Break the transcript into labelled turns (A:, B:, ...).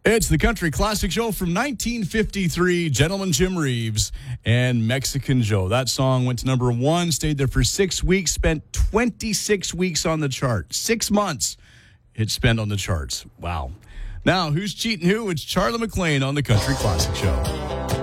A: It's the Country Classic Show from 1953, Gentleman Jim Reeves and Mexican Joe. That song went to number 1, stayed there for 6 weeks, spent 26 weeks on the chart. 6 months it spent on the charts. Wow. Now, who's cheating who? It's Charlie McLean on the Country Classic Show.